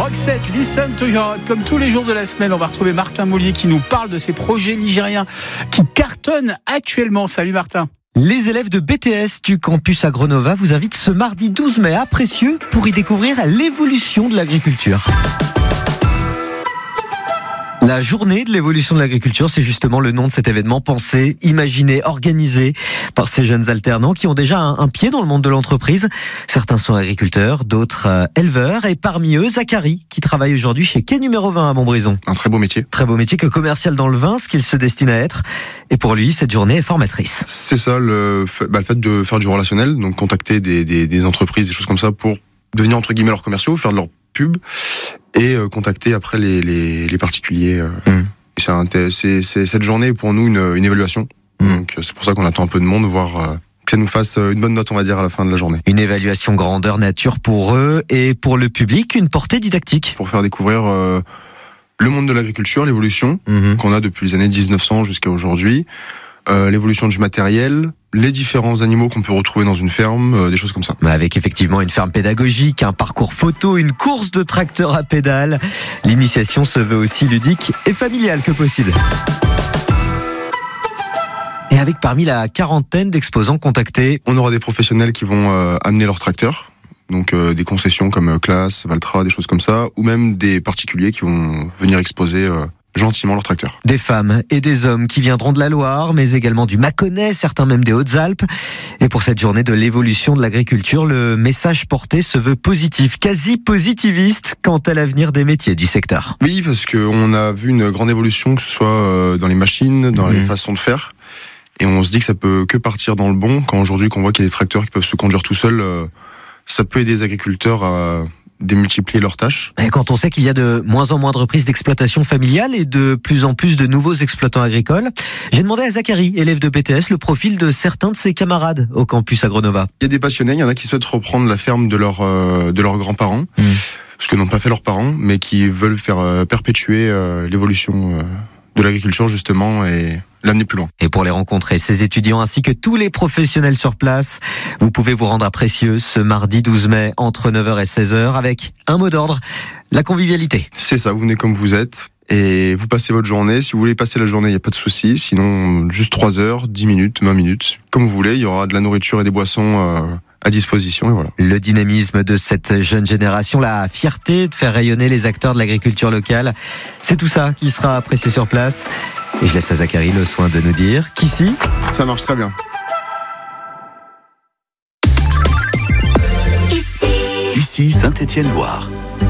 Roxette, Listen to Your Heart. Comme tous les jours de la semaine, on va retrouver Martin Mollier qui nous parle de ses projets nigériens qui cartonnent actuellement. Salut Martin. Les élèves de BTS du campus Agronova vous invitent ce mardi 12 mai à Précieux pour y découvrir l'évolution de l'agriculture. La journée de l'évolution de l'agriculture, c'est justement le nom de cet événement pensé, imaginé, organisé par ces jeunes alternants qui ont déjà un pied dans le monde de l'entreprise. Certains sont agriculteurs, d'autres éleveurs et parmi eux, Zachary qui travaille aujourd'hui chez Quai numéro 20 à Montbrison. Un très beau métier. Très beau métier que commercial dans le vin, ce qu'il se destine à être. Et pour lui, cette journée est formatrice. C'est ça, le fait de faire du relationnel, donc contacter des entreprises, des choses comme ça pour devenir entre guillemets leurs commerciaux, faire de leur pub et contacter après les particuliers. C'est cette journée pour nous une évaluation. Donc c'est pour ça qu'on attend un peu de monde, voir que ça nous fasse une bonne note, on va dire, à la fin de la journée. Une évaluation grandeur nature pour eux et pour le public, une portée didactique. Pour faire découvrir le monde de l'agriculture, l'évolution qu'on a depuis les années 1900 jusqu'à aujourd'hui, l'évolution du matériel, les différents animaux qu'on peut retrouver dans une ferme, des choses comme ça. Avec effectivement une ferme pédagogique, un parcours photo, une course de tracteur à pédales. L'initiation se veut aussi ludique et familiale que possible. Et avec parmi la quarantaine d'exposants contactés, on aura des professionnels qui vont amener leurs tracteurs. Donc des concessions comme Claas, Valtra, des choses comme ça, ou même des particuliers qui vont venir exposer gentiment leur tracteur. Des femmes et des hommes qui viendront de la Loire, mais également du Mâconnais, certains même des Hautes-Alpes. Et pour cette journée de l'évolution de l'agriculture, le message porté se veut positif, quasi positiviste quant à l'avenir des métiers du secteur. Oui, parce qu'on a vu une grande évolution, que ce soit dans les machines, dans les façons de faire. Et on se dit que ça peut que partir dans le bon, quand aujourd'hui qu'on voit qu'il y a des tracteurs qui peuvent se conduire tout seuls, ça peut aider les agriculteurs à démultiplier leurs tâches. Et quand on sait qu'il y a de moins en moins de reprises d'exploitation familiale et de plus en plus de nouveaux exploitants agricoles, j'ai demandé à Zachary, élève de BTS, le profil de certains de ses camarades au campus Agronova. Il y a des passionnés, il y en a qui souhaitent reprendre la ferme de leurs grands-parents, ce que n'ont pas fait leurs parents, mais qui veulent faire perpétuer l'évolution de l'agriculture justement et l'amener plus loin. Et pour les rencontrer, ces étudiants ainsi que tous les professionnels sur place, vous pouvez vous rendre à Précieux ce mardi 12 mai entre 9h et 16h avec un mot d'ordre, la convivialité. C'est ça, vous venez comme vous êtes et vous passez votre journée. Si vous voulez passer la journée, il n'y a pas de souci. Sinon, juste 3 heures, 10 minutes, 20 minutes, comme vous voulez. Il y aura de la nourriture et des boissons à disposition et voilà. Le dynamisme de cette jeune génération, la fierté de faire rayonner les acteurs de l'agriculture locale, c'est tout ça qui sera apprécié sur place. Et je laisse à Zachary le soin de nous dire qu'ici, ça marche très bien. Ici Saint-Étienne-Loire.